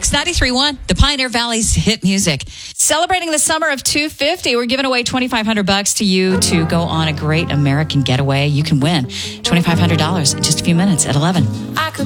Mix 93.1, the Pioneer Valley's hit music. Celebrating the summer of 250, we're giving away $2,500 to you to go on a great American getaway. You can win $2,500 in just a few minutes at 11.